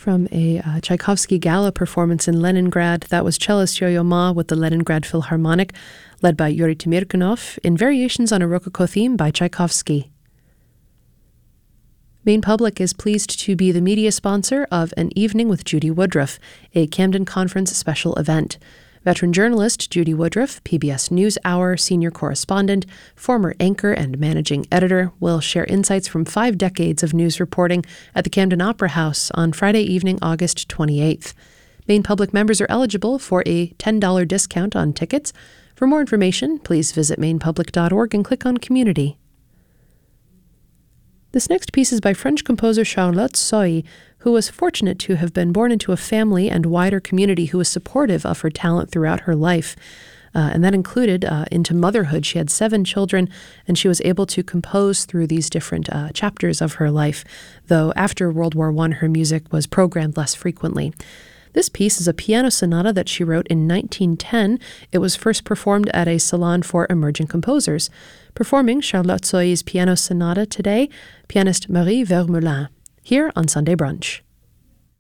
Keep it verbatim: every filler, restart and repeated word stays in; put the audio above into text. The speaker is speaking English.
From a uh, Tchaikovsky gala performance in Leningrad, that was cellist Yo-Yo Ma with the Leningrad Philharmonic, led by Yuri Timirkinov, in variations on a Rococo theme by Tchaikovsky. Maine Public is pleased to be the media sponsor of An Evening with Judy Woodruff, a Camden Conference special event. Veteran journalist Judy Woodruff, P B S NewsHour senior correspondent, former anchor and managing editor, will share insights from five decades of news reporting at the Camden Opera House on Friday evening, August twenty-eighth. Maine Public members are eligible for a ten dollars discount on tickets. For more information, please visit maine public dot org and click on Community. This next piece is by French composer Charlotte Soye, who was fortunate to have been born into a family and wider community who was supportive of her talent throughout her life. Uh, and that included uh, into motherhood. She had seven children, and she was able to compose through these different uh, chapters of her life, though after World War One, her music was programmed less frequently. This piece is a piano sonata that she wrote in nineteen ten. It was first performed at a salon for emerging composers. Performing Charlotte Soye's piano sonata today, pianist Marie Vermeulen, here on Sunday Brunch.